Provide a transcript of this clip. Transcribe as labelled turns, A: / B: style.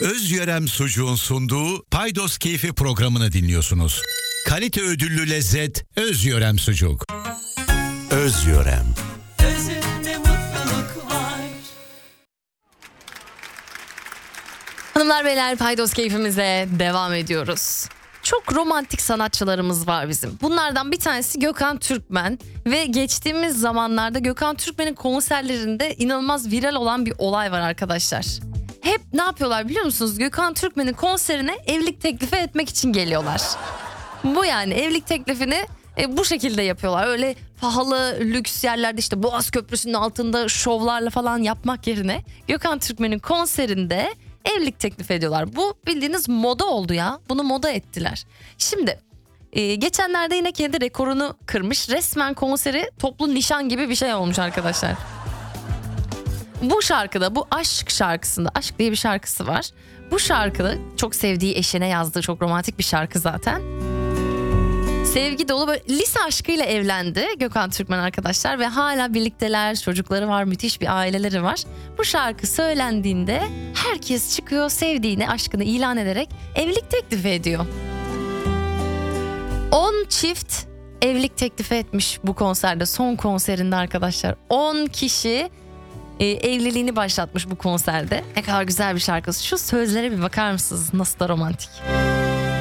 A: Özyörem Sucuğun sunduğu Paydos Keyfi programını dinliyorsunuz. Kalite ödüllü lezzet Özyörem Sucuk. Özyörem.
B: Özünde mutluluk var.
C: Hanımlar beyler, Paydos Keyfimize devam ediyoruz. Çok romantik sanatçılarımız var bizim. Bunlardan bir tanesi Gökhan Türkmen ve geçtiğimiz zamanlarda Gökhan Türkmen'in konserlerinde inanılmaz viral olan bir olay var arkadaşlar. Hep ne yapıyorlar biliyor musunuz? Gökhan Türkmen'in konserine evlilik teklifi etmek için geliyorlar. Bu yani evlilik teklifini bu şekilde yapıyorlar. Öyle pahalı lüks yerlerde işte Boğaz Köprüsü'nün altında şovlarla falan yapmak yerine Gökhan Türkmen'in konserinde evlilik teklif ediyorlar. Bu bildiğiniz moda oldu ya. Bunu moda ettiler. Şimdi geçenlerde yine kendi rekorunu kırmış. Resmen konseri toplu nişan gibi bir şey olmuş arkadaşlar. Bu şarkıda, bu aşk şarkısında, Aşk diye bir şarkısı var. Bu şarkıda çok sevdiği eşine yazdığı çok romantik bir şarkı zaten. Sevgi dolu, böyle lise aşkıyla evlendi Gökhan Türkmen arkadaşlar ve hala birlikteler, çocukları var, müthiş bir aileleri var. Bu şarkı söylendiğinde herkes çıkıyor, sevdiğini, aşkını ilan ederek evlilik teklifi ediyor. 10 çift evlilik teklifi etmiş bu konserde, son konserinde arkadaşlar. 10 kişi evliliğini başlatmış bu konserde. Ne kadar güzel bir şarkı. Şu sözlere bir bakar mısınız? Nasıl da romantik.